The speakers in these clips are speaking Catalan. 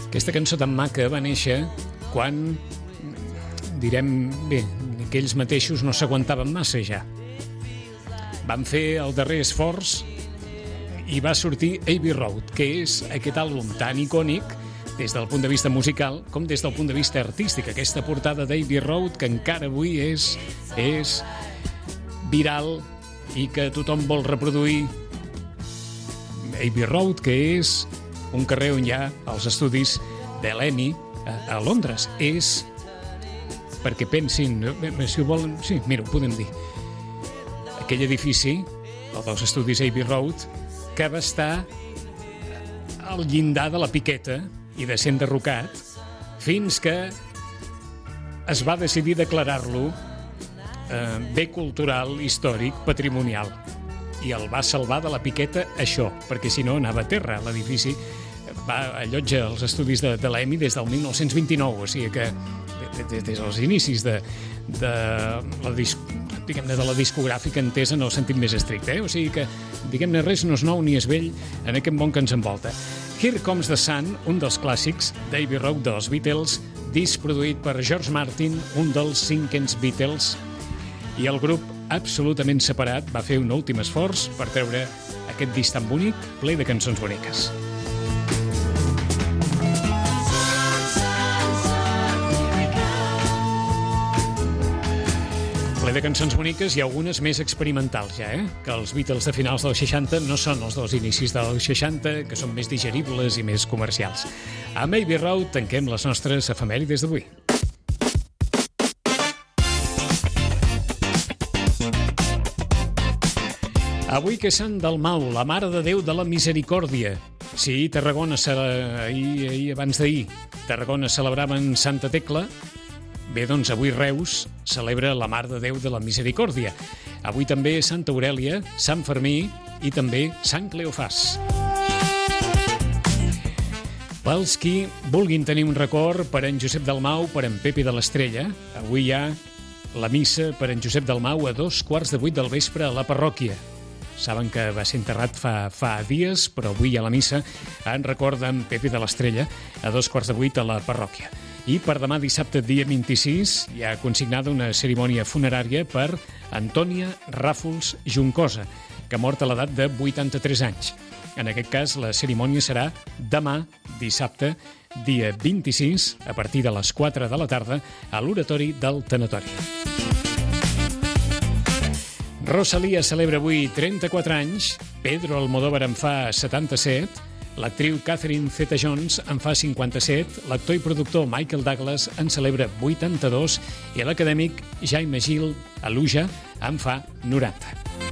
Aquesta cançó tan maca va néixer quan, direm, bé, que ells mateixos no s'aguantaven massa ja. Van fer el darrer esforç i va sortir Abbey Road, que és aquest àlbum tan icònic des del punt de vista musical com des del punt de vista artístic. Aquesta portada d'Abbey Road que encara avui és viral i que tothom vol reproduir. Abbey Road, que és un carrer on hi ha els estudis de l'EMI a Londres. És, perquè pensin, si ho volen, sí, mira, ho podem dir. Aquell edifici, el dels estudis Abbey Road, que va estar al llindar de la Piqueta i de ser enderrocat fins que es va decidir declarar-lo bé cultural, històric, patrimonial. I el va salvar de la Piqueta això, perquè si no anava a terra. L'edifici va allotjar els estudis de l'EMI des del 1929, o sigui que des dels inicis de la discogràfica entesa en el sentit més estricte. O sigui que, diguem-ne, res no és nou ni és vell en aquest món que ens envolta. Here Comes the Sun, un dels clàssics d'Abbey Road dels Beatles, disc produït per George Martin, un dels cinquens Beatles, i el grup, absolutament separat, va fer un últim esforç per treure aquest disc tan bonic, ple de cançons boniques. Ple de cançons boniques i algunes més experimentals ja, que els Beatles de finals dels 60 no són els dels inicis dels 60, que són més digeribles i més comercials. Amb Abbey Road tanquem les nostres efemèrides d'avui. Avui que és Sant Dalmau, la Mare de Déu de la Misericòrdia. Sí, Tarragona, ahir abans d'ahir, Tarragona celebraven Santa Tecla. Bé, doncs avui Reus celebra la Mare de Déu de la Misericòrdia. Avui també Santa Aurèlia, Sant Fermí i també Sant Cleofàs. Pels qui vulguin tenir un record per en Josep Dalmau, per en Pepe de l'Estrella, avui hi ha la missa per en Josep Dalmau a 7:15 del vespre a la parròquia. Saben que va ser enterrat fa dies, però avui hi ha la missa en record d'en Pepe de l'Estrella a 7:15 a la parròquia. I per demà dissabte, dia 26, hi ha consignada una cerimònia funerària per Antònia Ràfols Juncosa, que ha mort a l'edat de 83 anys. En aquest cas, la cerimònia serà demà, dissabte, dia 26, a partir de les 4 de la tarda, a l'oratori del Tanatori. Rosalía celebra avui 34 anys, Pedro Almodóvar en fa 77, l'actriu Catherine Zeta-Jones en fa 57, l'actor i productor Michael Douglas en celebra 82 i l'acadèmic Jaime Gil Aluja en fa 90.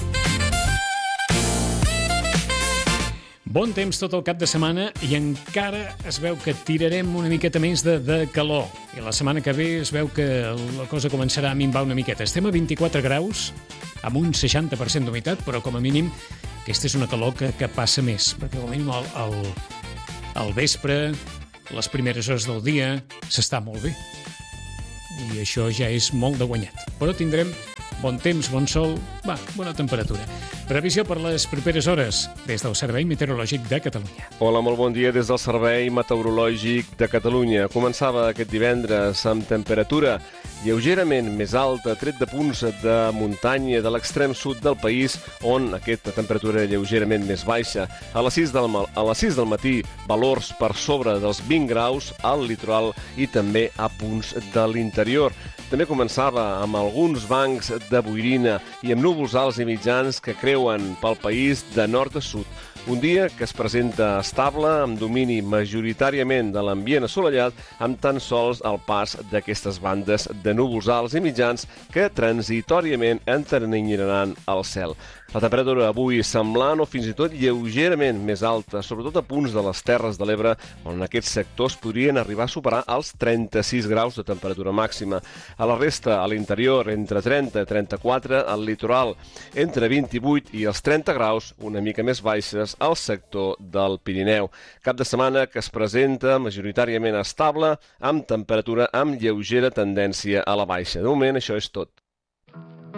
Bon temps tot el cap de setmana i encara es veu que tirarem una miqueta més de calor. I la setmana que ve es veu que la cosa començarà a minvar una miqueta. Estem a 24 graus, amb un 60% d'humitat, però com a mínim aquesta és una calor que passa més, perquè com a mínim al vespre, les primeres hores del dia, s'està molt bé. I això ja és molt de guanyat. Però tindrem bon temps, bon sol, bona temperatura. Previsió per les properes hores des del Servei Meteorològic de Catalunya. Hola, molt bon dia des del Servei Meteorològic de Catalunya. Començava aquest divendres amb temperatura lleugerament més alta, tret de punts de muntanya de l'extrem sud del país, on aquesta temperatura lleugerament més baixa. A les 6 del matí, valors per sobre dels 20 graus al litoral i també a punts de l'interior. També començava amb alguns bancs de boirina i amb núvols alts i mitjans que creuen pel país de nord a sud. Un dia que es presenta estable, amb domini majoritàriament de l'ambient assolellat, amb tan sols el pas d'aquestes bandes de núvols alts i mitjans que transitòriament enternyiran el cel. La temperatura avui semblant o fins i tot lleugerament més alta, sobretot a punts de les Terres de l'Ebre, on aquests sectors podrien arribar a superar els 36 graus de temperatura màxima. A la resta, a l'interior, entre 30 i 34, al litoral, entre 28 i els 30 graus, una mica més baixes, al sector del Pirineu. Cap de setmana que es presenta majoritàriament estable, amb temperatura amb lleugera tendència a la baixa. De moment, això és tot.